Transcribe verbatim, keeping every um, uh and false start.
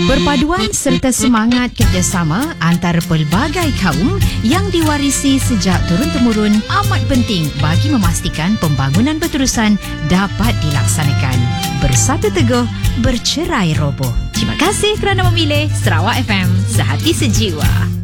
Perpaduan serta semangat kerjasama antara pelbagai kaum yang diwarisi sejak turun-temurun amat penting bagi memastikan pembangunan berterusan dapat dilaksanakan. Bersatu teguh, bercerai roboh. Terima kasih kerana memilih Sarawak F M, sehati sejiwa.